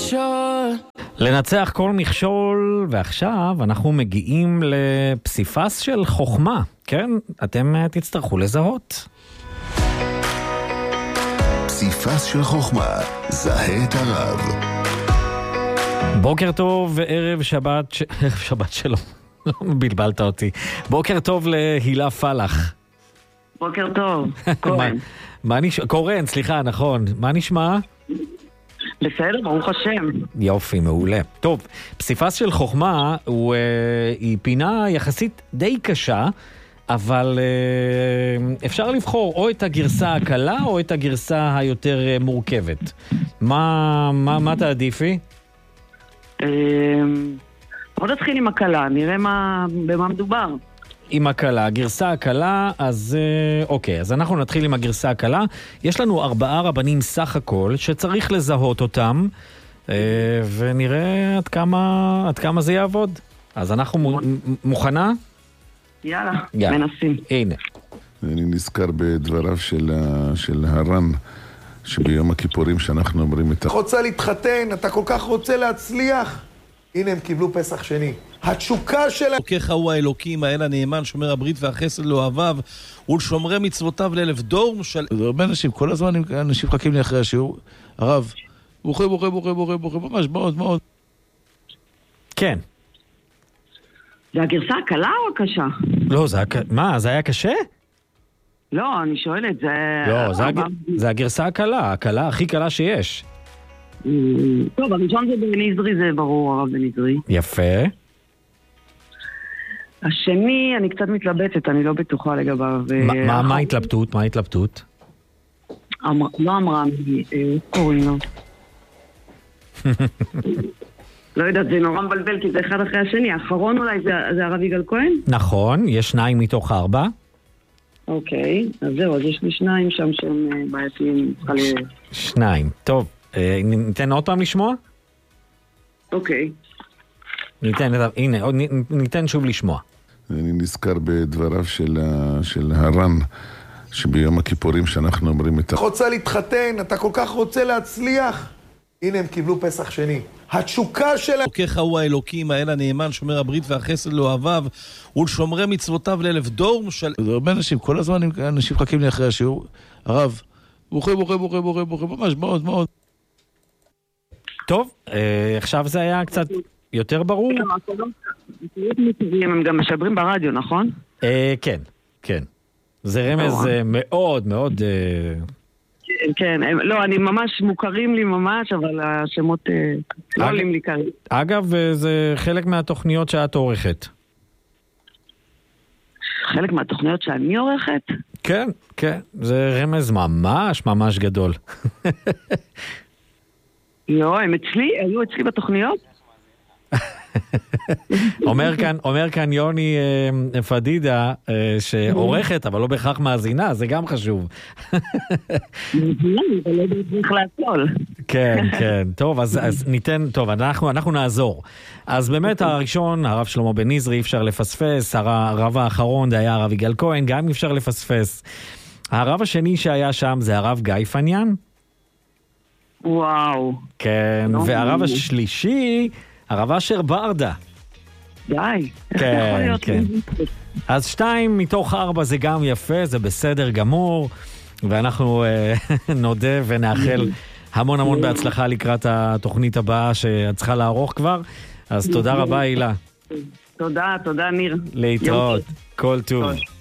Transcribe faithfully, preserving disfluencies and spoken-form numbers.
מכשול. לנצח כל מכשול, ועכשיו אנחנו מגיעים לפסיפס של חוכמה. כן, אתם תצטרכו לזהות. פסיפס של חוכמה, זהה את הרב. בוקר טוב וערב שבת, ש... ערב שבת שלום, לא בלבלת אותי. בוקר טוב להילה פלח. בוקר טוב, קורן. מה נשמע? קורן, סליחה, נכון. מה נשמע? בסדר, ברוך השם. יופי, מעולה. טוב, פסיפס של חוכמה הוא, אה, היא פינה יחסית די קשה, אבל אה, אפשר לבחור או את הגרסה הקלה או את הגרסה היותר אה, מורכבת. מה, מה, מה תעדיפי? אה, בוא נתחיל עם הקלה, נראה מה, במה מדובר. עם הקלה, גרסה הקלה, אז אוקיי, אז אנחנו נתחיל עם הגרסה הקלה. יש לנו ארבעה רבנים סך הכל שצריך לזהות אותם, ונראה עד כמה, עד כמה זה יעבוד. אז אנחנו מוכנה? יאללה, יאללה. מנסים. הנה. אני נזכר בדבריו של, של הר"ן, שביום הכיפורים שאנחנו אומרים את... אתה רוצה להתחתן, אתה כל כך רוצה להצליח. הנה הם קיבלו פסח שני. התשוקה של... אלוקיך הוא האלוקים, האל הנאמן, שומר הברית והחסד לאוהביו, ולשומרי מצוותיו לאלף דור. של... הרבה אנשים, כל הזמן אנשים חכים לי אחרי השיעור. הרב, בוכה, בוכה, בוכה, בוכה, בוכה, ממש מאוד מאוד. כן. זה הגרסה הקלה או הקשה? לא, זה... מה, זה היה קשה? לא, אני שואלת, זה... לא, זה, הג... זה הגרסה הקלה, הקלה הכי קלה שיש. טוב, הראשון זה בניזרי, זה ברור, הרב בניזרי. יפה. השני, אני קצת מתלבטת, אני לא בטוחה לגביו. מה, מה ההתלבטות? מה ההתלבטות? לא אמרה, קוראים לו. לא יודעת, זה נורא מבלבל, כי זה אחד אחרי השני. האחרון אולי זה הרב יגאל כהן? נכון, יש שניים מתוך ארבע. אוקיי, אז זהו, אז יש לי שניים שם שהם בעייתיים. שניים, טוב. ניתן עוד פעם לשמוע? אוקיי. ניתן, הנה, ניתן שוב לשמוע. אני נזכר בדבריו של, של הר"ן, שביום הכיפורים שאנחנו אומרים את... אתה רוצה להתחתן, אתה כל כך רוצה להצליח. הנה הם קיבלו פסח שני. התשוקה של... אלוקיך הוא האלוקים, האל הנאמן, שומר הברית והחסד לאוהביו, ולשומרי מצוותיו לאלף דור. של... הרבה אנשים, כל הזמן אנשים חכים לי אחרי השיעור. הרב, בוכה, בוכה, בוכה, בוכה, בוכה, ממש מאוד מאוד. טוב, עכשיו זה היה קצת יותר ברור. הם גם משדרים ברדיו, נכון? כן, כן. זה רמז מאוד מאוד... כן, לא, אני ממש מוכרים לי ממש, אבל השמות לא עולים לי כאן. אגב, זה חלק מהתוכניות שאת עורכת. חלק מהתוכניות שאני עורכת? כן, כן. זה רמז ממש ממש גדול. לא, הם אצלי, היו אצלי בתוכניות. אומר כאן, אומר כאן יוני אה, פדידה, אה, שעורכת, אבל לא בהכרח מאזינה, זה גם חשוב. כן, כן. טוב, אז, אז ניתן, טוב, אנחנו, אנחנו נעזור. אז באמת הראשון, הרב שלמה בניזרי, אפשר לפספס, הרב האחרון, זה היה הרב יגאל כהן, גם אפשר לפספס. הרב השני שהיה שם זה הרב גיא פניאן. וואו. כן, והרב השלישי, הרב אשר ברדה. די. כן, כן. אז שתיים מתוך ארבע זה גם יפה, זה בסדר גמור, ואנחנו נודה ונאחל המון המון בהצלחה לקראת התוכנית הבאה שאת צריכה לערוך כבר. אז תודה רבה, הילה. תודה, תודה ניר. להתראות. כל טוב.